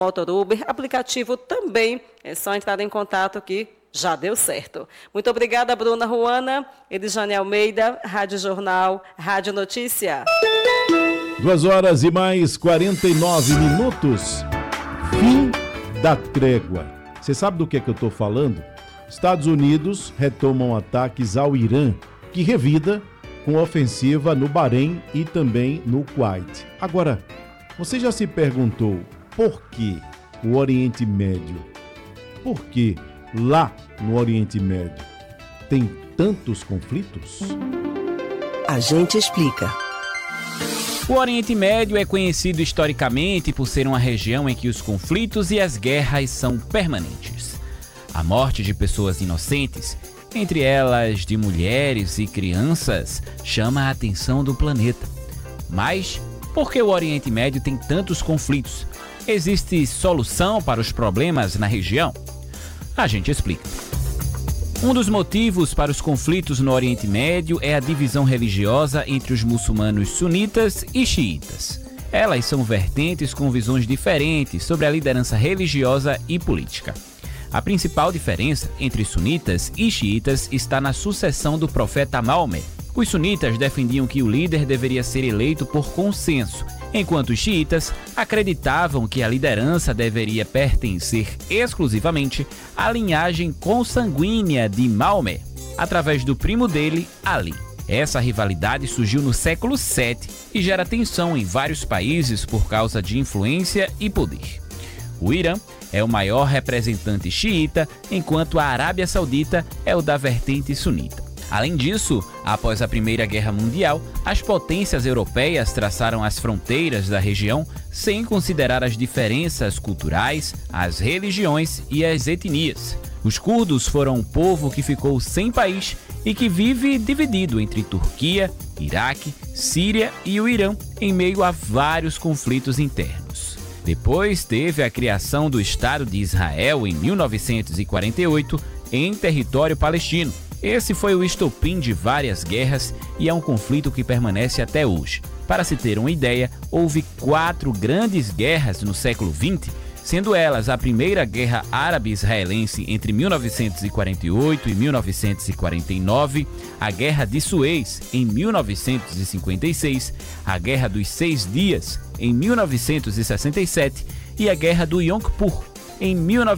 motor Uber, aplicativo também. É só entrar em contato que já deu certo. Muito obrigada, Bruna Ruana, Edjane Almeida, Rádio Jornal, Rádio Notícia. 2h mais 49. Fim da trégua. Você sabe do que eu estou falando? Estados Unidos retomam ataques ao Irã, que revida com ofensiva no Bahrein e também no Kuwait. Agora, você já se perguntou por que o Oriente Médio? Por que lá no Oriente Médio tem tantos conflitos? A gente explica. O Oriente Médio é conhecido historicamente por ser uma região em que os conflitos e as guerras são permanentes. A morte de pessoas inocentes, entre elas de mulheres e crianças, chama a atenção do planeta. Mas por que o Oriente Médio tem tantos conflitos? Existe solução para os problemas na região? A gente explica. Um dos motivos para os conflitos no Oriente Médio é a divisão religiosa entre os muçulmanos sunitas e xiitas. Elas são vertentes com visões diferentes sobre a liderança religiosa e política. A principal diferença entre sunitas e xiitas está na sucessão do profeta Maomé. Os sunitas defendiam que o líder deveria ser eleito por consenso, enquanto os xiitas acreditavam que a liderança deveria pertencer exclusivamente à linhagem consanguínea de Maomé, através do primo dele, Ali. Essa rivalidade surgiu no século VII e gera tensão em vários países por causa de influência e poder. O Irã é o maior representante xiita, enquanto a Arábia Saudita é o da vertente sunita. Além disso, após a Primeira Guerra Mundial, as potências europeias traçaram as fronteiras da região sem considerar as diferenças culturais, as religiões e as etnias. Os curdos foram um povo que ficou sem país e que vive dividido entre Turquia, Iraque, Síria e o Irã, em meio a vários conflitos internos. Depois teve a criação do Estado de Israel em 1948 em território palestino. Esse foi o estopim de várias guerras e é um conflito que permanece até hoje. Para se ter uma ideia, houve 4 grandes guerras no século XX, sendo elas a Primeira Guerra Árabe-Israelense entre 1948 e 1949, a Guerra de Suez em 1956, a Guerra dos 6 Dias em 1967 e a Guerra do Yom Kippur em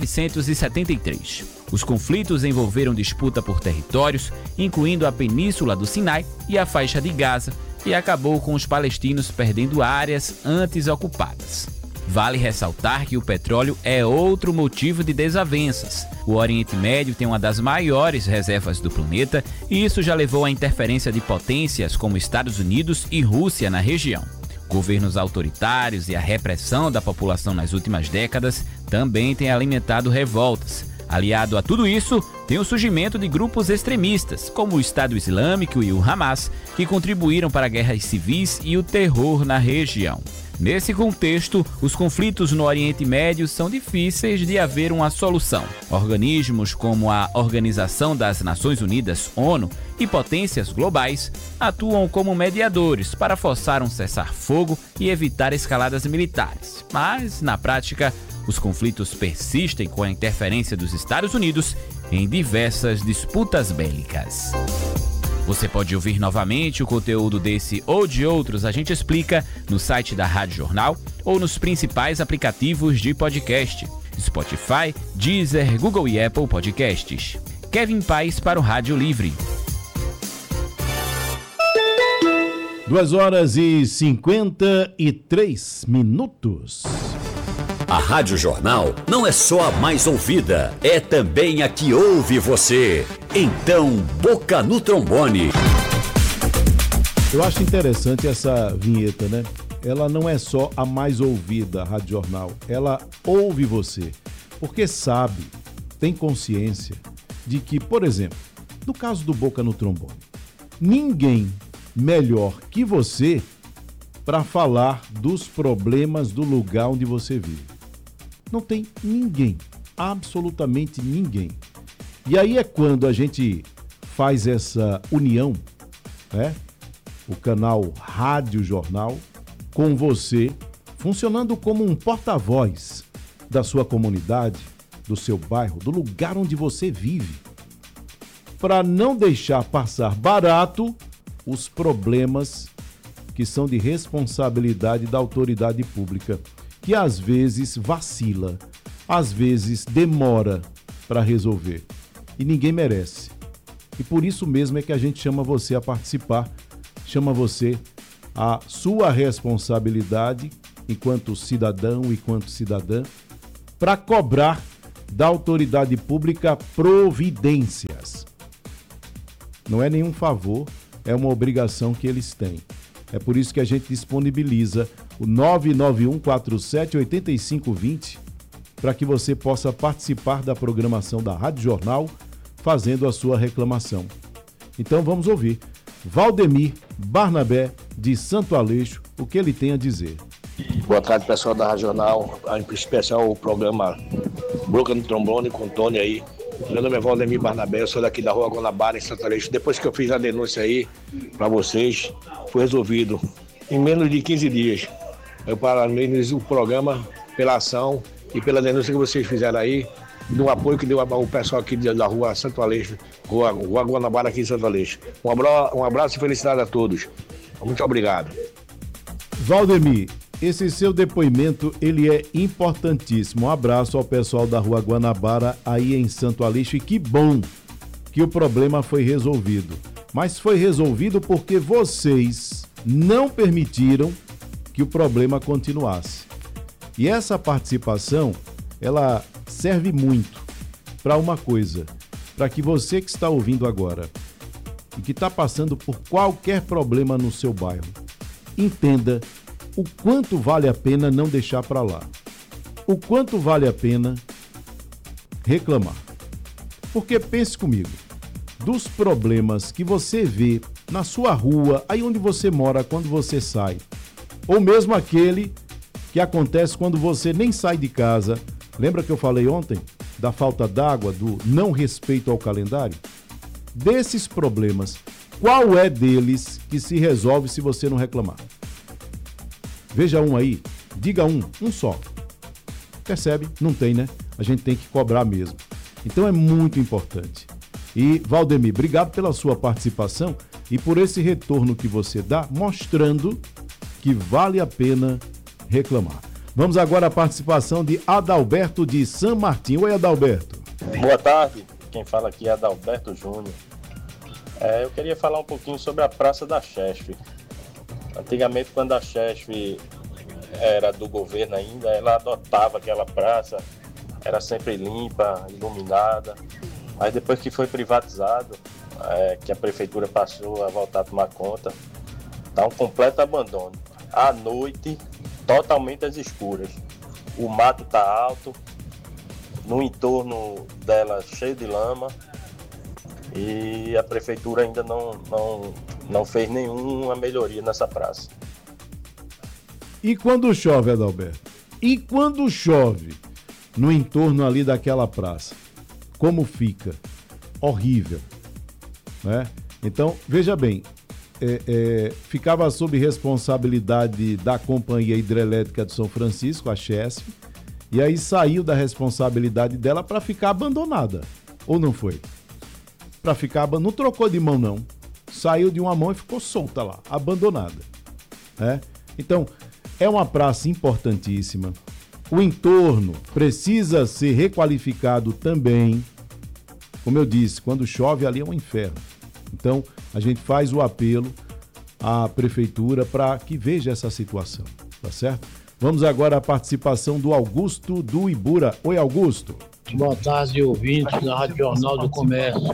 1973. Os conflitos envolveram disputa por territórios, incluindo a Península do Sinai e a faixa de Gaza, e acabou com os palestinos perdendo áreas antes ocupadas. Vale ressaltar que o petróleo é outro motivo de desavenças. O Oriente Médio tem uma das maiores reservas do planeta e isso já levou à interferência de potências como Estados Unidos e Rússia na região. Governos autoritários e a repressão da população nas últimas décadas também têm alimentado revoltas. Aliado a tudo isso, tem o surgimento de grupos extremistas, como o Estado Islâmico e o Hamas, que contribuíram para guerras civis e o terror na região. Nesse contexto, os conflitos no Oriente Médio são difíceis de haver uma solução. Organismos como a Organização das Nações Unidas, ONU, e potências globais atuam como mediadores para forçar um cessar-fogo e evitar escaladas militares. Mas, na prática, os conflitos persistem com a interferência dos Estados Unidos em diversas disputas bélicas. Você pode ouvir novamente o conteúdo desse ou de outros A Gente Explica no site da Rádio Jornal ou nos principais aplicativos de podcast: Spotify, Deezer, Google e Apple Podcasts. Kevin Paes para o Rádio Livre. 2h53. A Rádio Jornal não é só a mais ouvida, é também a que ouve você. Então, boca no trombone. Eu acho interessante essa vinheta, né? Ela não é só a mais ouvida, a Rádio Jornal. Ela ouve você, porque sabe, tem consciência de que, por exemplo, no caso do Boca no Trombone, ninguém melhor que você para falar dos problemas do lugar onde você vive. Não tem ninguém, absolutamente ninguém. E aí é quando a gente faz essa união, né? O canal Rádio Jornal com você, funcionando como um porta-voz da sua comunidade, do seu bairro, do lugar onde você vive, para não deixar passar barato os problemas que são de responsabilidade da autoridade pública, que às vezes vacila, às vezes demora para resolver. E ninguém merece. E por isso mesmo é que a gente chama você a participar, chama você a sua responsabilidade enquanto cidadão, enquanto cidadã, para cobrar da autoridade pública providências. Não é nenhum favor, é uma obrigação que eles têm. É por isso que a gente disponibiliza o 991478520 para que você possa participar da programação da Rádio Jornal fazendo a sua reclamação. Então vamos ouvir Valdemir Barnabé, de Santo Aleixo, o que ele tem a dizer. Boa tarde, pessoal da Rádio Jornal, em especial o programa Boca no Trombone com o Tony aí. Meu nome é Valdemir Barnabé, eu sou daqui da Rua Guanabara, em Santo Aleixo. Depois que eu fiz a denúncia aí para vocês, foi resolvido em menos de 15 dias. Eu parabenizo o programa pela ação e pela denúncia que vocês fizeram aí, do apoio que deu o pessoal aqui da Rua Santo Aleixo, Rua Guanabara aqui em Santo Aleixo. Um abraço e felicidade a todos. Muito obrigado. Valdemir, esse seu depoimento, ele é importantíssimo. Um abraço ao pessoal da Rua Guanabara aí em Santo Aleixo e que bom que o problema foi resolvido. Mas foi resolvido porque vocês não permitiram que o problema continuasse. E essa participação, ela serve muito para uma coisa, para que você que está ouvindo agora e que está passando por qualquer problema no seu bairro, entenda o quanto vale a pena não deixar para lá. O quanto vale a pena reclamar. Porque pense comigo, dos problemas que você vê na sua rua, aí onde você mora, quando você sai, ou mesmo aquele que acontece quando você nem sai de casa. Lembra que eu falei ontem da falta d'água, do não respeito ao calendário? Desses problemas, qual é deles que se resolve se você não reclamar? Veja um aí, diga um só. Percebe? Não tem, né? A gente tem que cobrar mesmo. Então é muito importante. E, Valdemir, obrigado pela sua participação e por esse retorno que você dá, mostrando que vale a pena reclamar. Vamos agora à participação de Adalberto de São Martim. Oi, Adalberto. Boa tarde, quem fala aqui é Adalberto Júnior. Eu queria falar um pouquinho sobre a Praça da Chesf. Antigamente, quando a Chesf era do governo ainda, ela adotava aquela praça, era sempre limpa, iluminada. Mas depois que foi privatizado, que a prefeitura passou a voltar a tomar conta, está um completo abandono. À noite, totalmente às escuras. O mato está alto, no entorno dela cheio de lama e a prefeitura ainda não fez nenhuma melhoria nessa praça. E quando chove, Adalberto? E quando chove no entorno ali daquela praça? Como fica? Horrível, né? Então, veja bem, ficava sob responsabilidade da Companhia Hidrelétrica de São Francisco, a Chesf, e aí saiu da responsabilidade dela para ficar abandonada. Ou não foi? Para ficar abandonada. Não trocou de mão, não. Saiu de uma mão e ficou solta lá, abandonada. Então, é uma praça importantíssima. O entorno precisa ser requalificado também. Como eu disse, quando chove ali é um inferno. Então, a gente faz o apelo à prefeitura para que veja essa situação, tá certo? Vamos agora à participação do Augusto do Ibura. Oi, Augusto. Boa tarde, ouvintes da Rádio Jornal do Comércio.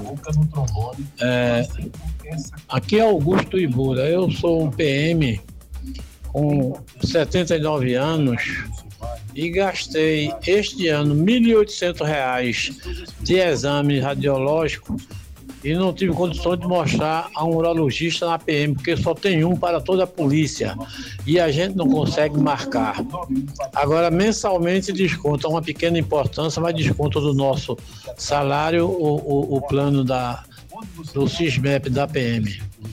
Aqui é Augusto do Ibura. Eu sou um PM com 79 anos e gastei este ano R$ 1.800 de exame radiológico e não tive condições de mostrar a um urologista na PM, porque só tem um para toda a polícia e a gente não consegue marcar. Agora, mensalmente desconta uma pequena importância, mas desconta do nosso salário o plano do SISMEP da PM.